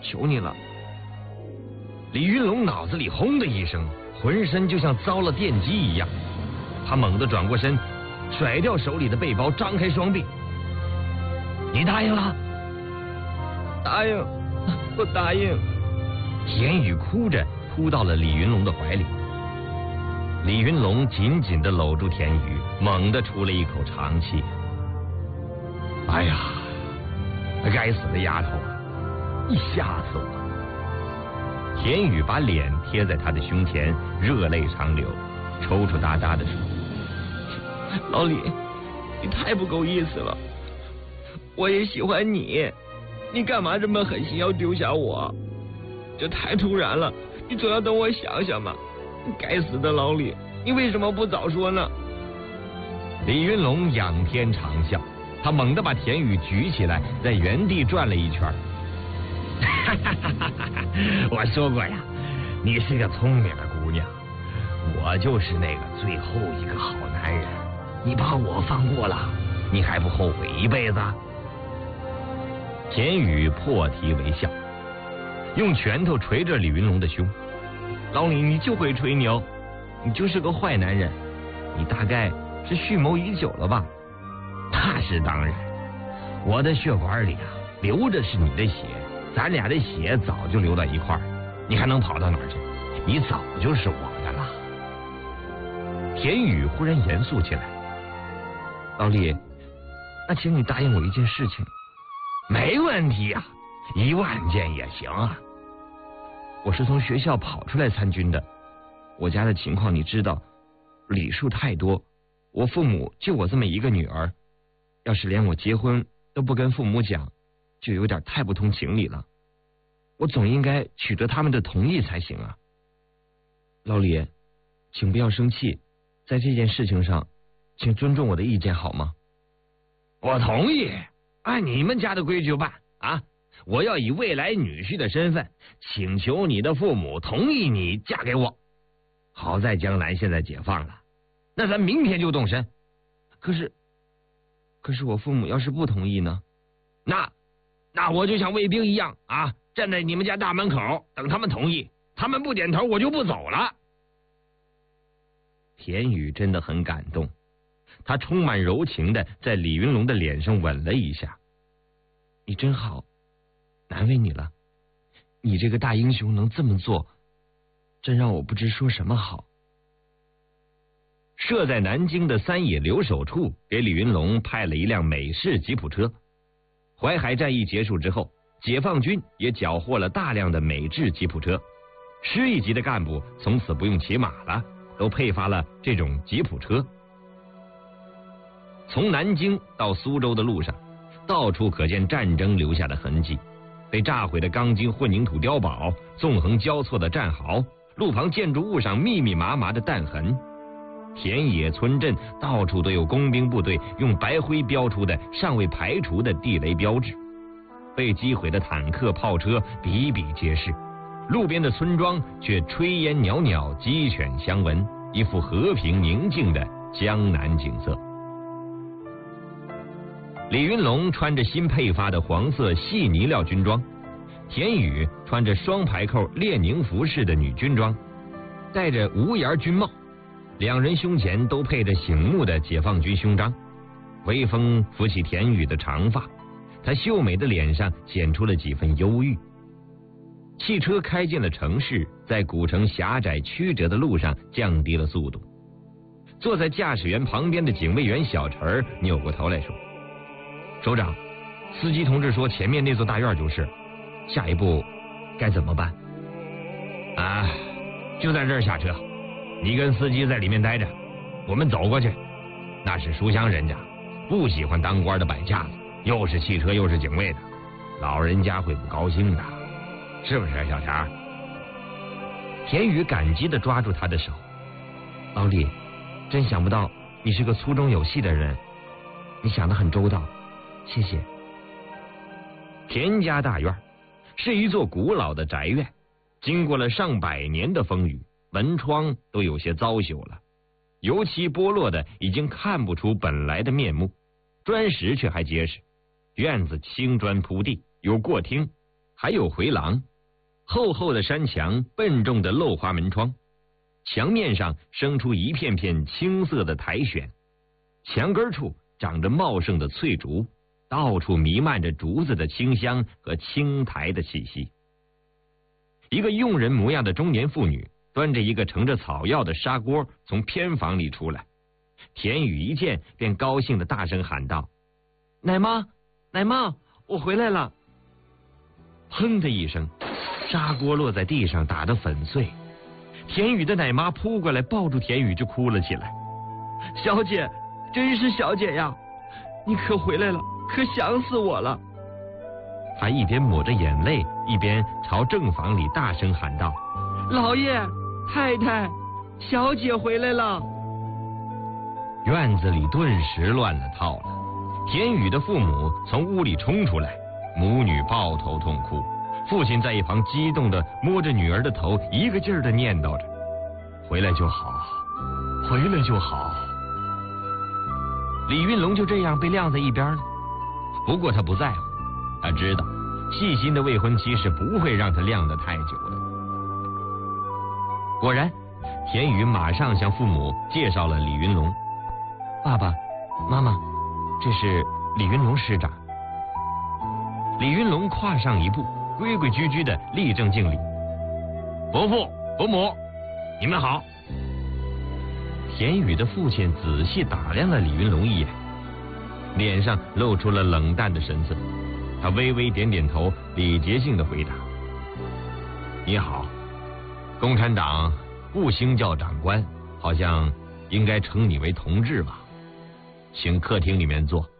求你了。李云龙脑子里轰的一声，浑身就像遭了电击一样，他猛地转过身，甩掉手里的背包，张开双臂。你答应了？答应，我答应。田宇哭着扑到了李云龙的怀里。李云龙紧紧地搂住田宇，猛地出了一口长气。哎呀，该死的丫头啊，你吓死我！田宇把脸贴在他的胸前，热泪长流，抽抽搭搭地说：老李，你太不够意思了，我也喜欢你，你干嘛这么狠心要丢下我？这太突然了，你总要等我想想嘛。该死的老李，你为什么不早说呢？李云龙仰天长啸，他猛地把田宇举起来，在原地转了一圈。我说过呀，你是个聪明的姑娘，我就是那个最后一个好男人，你把我放过了，你还不后悔一辈子？田宇破涕为笑，用拳头捶着李云龙的胸。老李，你就会吹牛，你就是个坏男人，你大概是蓄谋已久了吧？那是当然，我的血管里啊流着是你的血，咱俩的血早就流到一块儿，你还能跑到哪儿去？你早就是我的了。田宇忽然严肃起来。老李，那请你答应我一件事情。没问题啊，10000件也行啊。我是从学校跑出来参军的，我家的情况你知道，礼数太多，我父母就我这么一个女儿，要是连我结婚都不跟父母讲，就有点太不通情理了。我总应该取得他们的同意才行啊。老李，请不要生气，在这件事情上，请尊重我的意见好吗？我同意，按你们家的规矩办啊！我要以未来女婿的身份，请求你的父母同意你嫁给我。好在江南现在解放了，那咱明天就动身。可是我父母要是不同意呢？那我就像卫兵一样啊，站在你们家大门口等他们同意，他们不点头我就不走了。田宇真的很感动，他充满柔情的在李云龙的脸上吻了一下。你真好，难为你了，你这个大英雄能这么做，真让我不知说什么好。设在南京的三野留守处给李云龙派了一辆美式吉普车。淮海战役结束之后，解放军也缴获了大量的美制吉普车，师一级的干部从此不用骑马了，都配发了这种吉普车。从南京到苏州的路上，到处可见战争留下的痕迹，被炸毁的钢筋混凝土碉堡，纵横交错的战壕，路旁建筑物上密密麻麻的弹痕，田野村镇到处都有工兵部队用白灰标出的尚未排除的地雷标志，被击毁的坦克炮车比比皆是，路边的村庄却炊烟袅袅，鸡犬相闻，一副和平宁静的江南景色。李云龙穿着新配发的黄色细呢料军装，田宇穿着双排扣列宁服式的女军装，戴着无檐军帽，两人胸前都配着醒目的解放军勋章。微风拂起田宇的长发，他秀美的脸上显出了几分忧郁。汽车开进了城市，在古城狭窄曲折的路上降低了速度。坐在驾驶员旁边的警卫员小陈扭过头来说：首长，司机同志说前面那座大院就是，下一步该怎么办？啊，就在这儿下车，你跟司机在里面待着，我们走过去。那是书香人家，不喜欢当官的摆架子，又是汽车又是警卫的，老人家会不高兴的，是不是小田？田宇感激地抓住他的手。老李，真想不到你是个粗中有细的人，你想得很周到，谢谢。田家大院是一座古老的宅院，经过了上百年的风雨，门窗都有些糟朽了，油漆剥落的已经看不出本来的面目，砖石却还结实。院子青砖铺地，有过厅， 还有回廊，厚厚的山墙，笨重的镂花门窗，墙面上生出一片片青色的苔藓，墙根处长着茂盛的翠竹，到处弥漫着竹子的清香和青苔的气息。一个佣人模样的中年妇女端着一个盛着草药的砂锅从偏房里出来，田宇一见便高兴的大声喊道：“奶妈，奶妈，我回来了！”砰的一声，砂锅落在地上，打得粉碎。田宇的奶妈扑过来抱住田宇就哭了起来：“小姐，真是小姐呀，你可回来了，可想死我了！”他一边抹着眼泪，一边朝正房里大声喊道：“老爷，太太，小姐回来了！”院子里顿时乱了套了。田宇的父母从屋里冲出来，母女抱头痛哭，父亲在一旁激动地摸着女儿的头，一个劲儿地念叨着：“回来就好，回来就好。”李云龙就这样被晾在一边了。不过他不在乎，他知道细心的未婚妻是不会让他晾得太久的。果然，田宇马上向父母介绍了李云龙：“爸爸妈妈，这是李云龙师长。”李云龙跨上一步，规规矩矩的立正敬礼：“伯父伯母，你们好。”田宇的父亲仔细打量了李云龙一眼，脸上露出了冷淡的神色。他微微点点头，礼节性的回答：“你好，共产党不兴叫长官，好像应该称你为同志吧？请客厅里面坐。”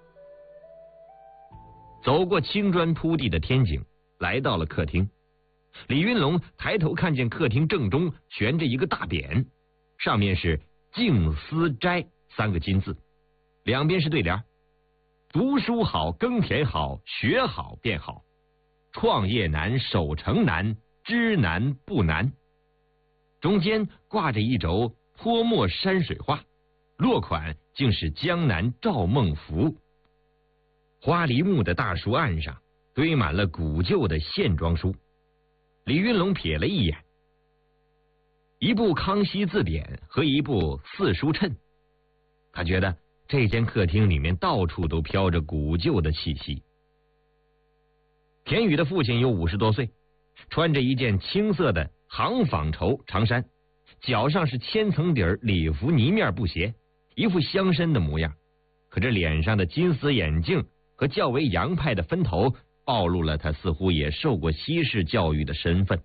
走过青砖铺地的天井，来到了客厅。李云龙抬头看见客厅正中悬着一个大匾，上面是“静思斋”3个金字，两边是对联：读书好，耕田好，学好便好，创业难，守成难，知难不难。中间挂着一轴泼墨山水画，落款竟是江南赵孟頫。花梨木的大书案上堆满了古旧的线装书。李云龙瞥了一眼，一部康熙字典和一部四书谶。他觉得这间客厅里面到处都飘着古旧的气息。田宇的父亲有50多岁，穿着一件青色的行纺绸长衫，脚上是千层底礼服呢面布鞋，一副乡绅的模样。可这脸上的金丝眼镜和较为洋派的分头，暴露了他似乎也受过西式教育的身份。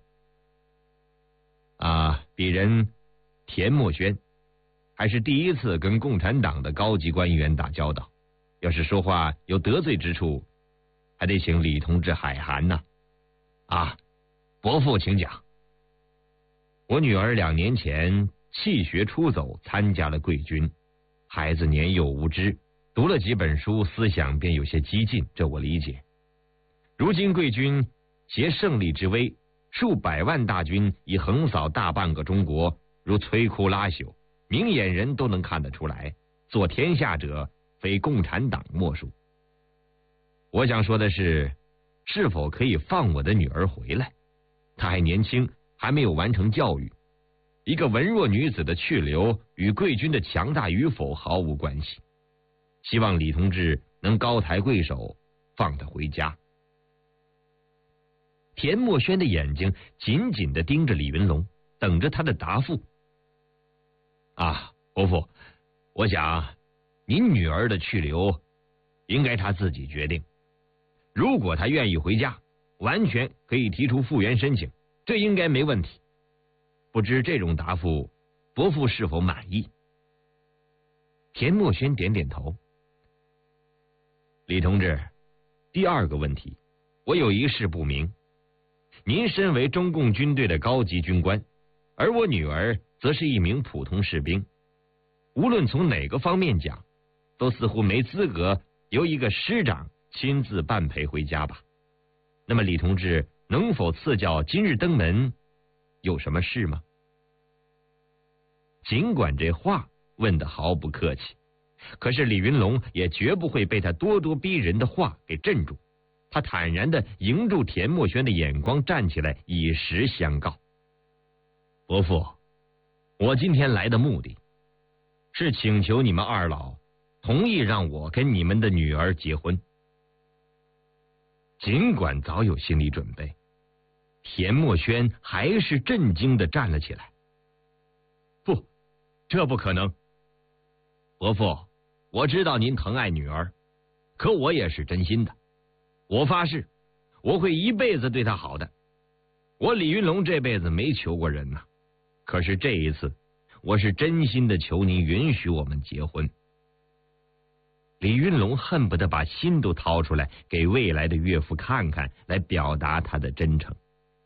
鄙人田墨轩，还是第一次跟共产党的高级官员打交道，要是说话有得罪之处，还得请李同志海涵呢。伯父请讲。我女儿2年前弃学出走，参加了贵军，孩子年幼无知，读了几本书，思想便有些激进，这我理解。如今贵军携胜利之威，数百万大军已横扫大半个中国，如摧枯拉朽，明眼人都能看得出来，做天下者非共产党莫属。我想说的是，是否可以放我的女儿回来？她还年轻，还没有完成教育。一个文弱女子的去留与贵军的强大与否毫无关系。希望李同志能高抬贵手，放她回家。田墨轩的眼睛紧紧地盯着李云龙，等着他的答复。伯父，我想您女儿的去留应该她自己决定。如果她愿意回家，完全可以提出复员申请，这应该没问题。不知这种答复，伯父是否满意？田墨轩点点头。李同志，第2个问题，我有一事不明。您身为中共军队的高级军官，而我女儿则是一名普通士兵，无论从哪个方面讲，都似乎没资格由一个师长亲自伴陪回家吧。那么李同志能否赐教今日登门，有什么事吗？尽管这话问得毫不客气，可是李云龙也绝不会被他咄咄逼人的话给镇住。 他坦然地迎住田墨轩的眼光，站起来以实相告：伯父，我今天来的目的是请求你们二老同意让我跟你们的女儿结婚。尽管早有心理准备，田墨轩还是震惊地站了起来。不，这不可能。伯父，我知道您疼爱女儿，可我也是真心的。我发誓，我会一辈子对她好的。我李云龙这辈子没求过人呐，可是这一次，我是真心的求您允许我们结婚。李云龙恨不得把心都掏出来给未来的岳父看看，来表达他的真诚。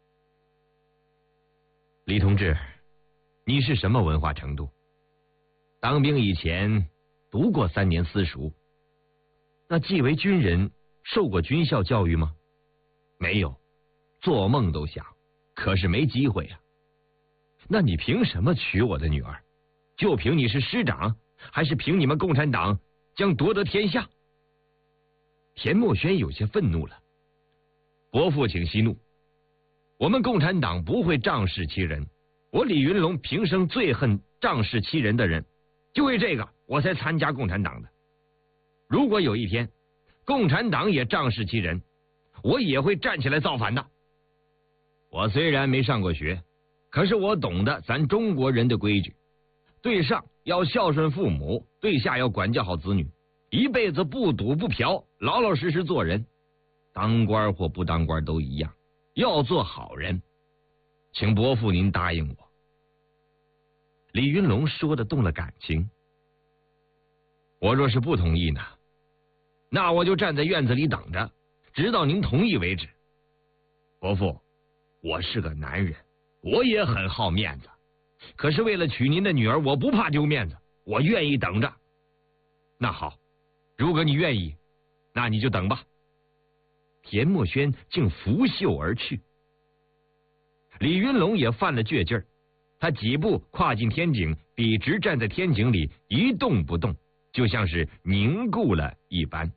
李同志，你是什么文化程度？当兵以前读过3年私塾，那既为军人受过军校教育吗？没有，做梦都想，可是没机会呀。那你凭什么娶我的女儿？就凭你是师长，还是凭你们共产党将夺得天下？田墨轩有些愤怒了。伯父请息怒，我们共产党不会仗势欺人，我李云龙平生最恨仗势欺人的人，就为这个我才参加共产党的。如果有一天共产党也仗势欺人，我也会站起来造反的。我虽然没上过学，可是我懂得咱中国人的规矩，对上要孝顺父母，对下要管教好子女，一辈子不赌不嫖，老老实实做人，当官或不当官都一样，要做好人。请伯父您答应我。李云龙说的动了感情。我若是不同意呢，那我就站在院子里等着，直到您同意为止。伯父，我是个男人，我也很好面子，可是为了娶您的女儿，我不怕丢面子，我愿意等着。那好，如果你愿意，那你就等吧。田墨轩竟拂袖而去。李云龙也犯了倔劲儿，他几步跨进天井，笔直站在天井里一动不动，就像是凝固了一般。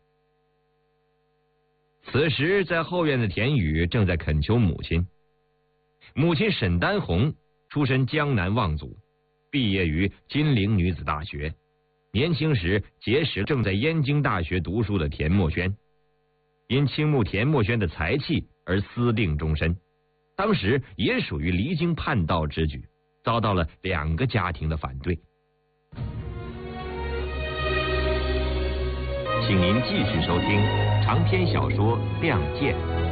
此时在后院的田宇正在恳求母亲。母亲沈丹红出身江南望族，毕业于金陵女子大学，年轻时结识正在燕京大学读书的田墨轩，因倾慕田墨轩的才气而私定终身，当时也属于离经叛道之举，遭到了2个家庭的反对。请您继续收听长篇小说《亮剑》。